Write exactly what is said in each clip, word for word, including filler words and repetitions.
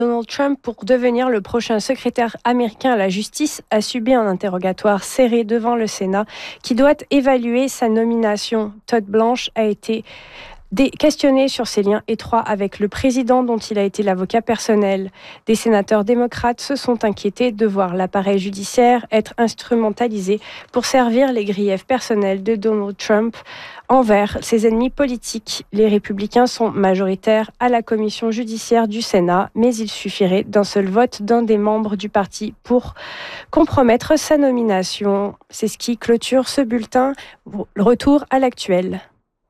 Donald Trump pour devenir le prochain secrétaire américain à la justice a subi un interrogatoire serré devant le Sénat qui doit évaluer sa nomination. Todd Blanche a été questionné sur ses liens étroits avec le président dont il a été l'avocat personnel. Des sénateurs démocrates se sont inquiétés de voir l'appareil judiciaire être instrumentalisé pour servir les griefs personnels de Donald Trump envers ses ennemis politiques. Les républicains sont majoritaires à la commission judiciaire du Sénat, mais il suffirait d'un seul vote d'un des membres du parti pour compromettre sa nomination. C'est ce qui clôture ce bulletin. Retour à l'actuel.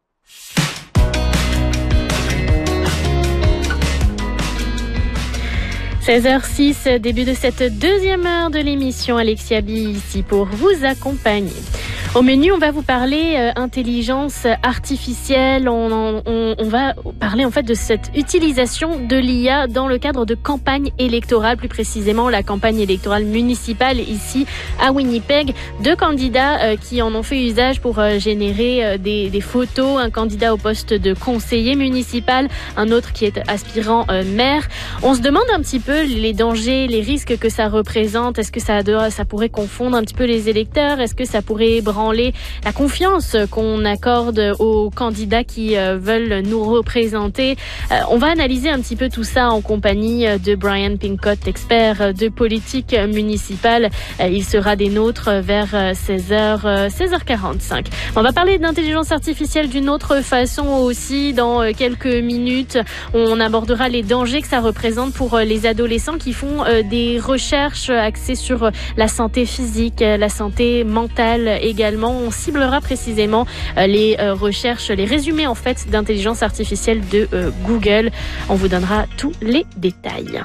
seize heures six, début de cette deuxième heure de l'émission. Alexia Bi ici pour vous accompagner. Au menu, on va vous parler euh, intelligence artificielle. On, on, on va parler en fait de cette utilisation de l'I A dans le cadre de campagnes électorales, plus précisément la campagne électorale municipale ici à Winnipeg. Deux candidats euh, qui en ont fait usage pour euh, générer euh, des, des photos. Un candidat au poste de conseiller municipal, un autre qui est aspirant euh, maire. On se demande un petit peu les dangers, les risques que ça représente. Est-ce que ça, ça pourrait confondre un petit peu les électeurs? Est-ce que ça pourrait branler la confiance qu'on accorde aux candidats qui veulent nous représenter? On va analyser un petit peu tout ça en compagnie de Brian Pincott, expert de politique municipale. Il sera des nôtres vers seize heures, seize heures quarante-cinq. On va parler d'intelligence artificielle d'une autre façon aussi dans quelques minutes. On abordera les dangers que ça représente pour les adolescents qui font des recherches axées sur la santé physique, la santé mentale également. On ciblera précisément les recherches, les résumés en fait d'intelligence artificielle de Google. On vous donnera tous les détails.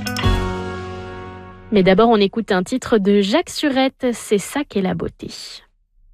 Mais d'abord, on écoute un titre de Jacques Surette, C'est ça qu'est la beauté.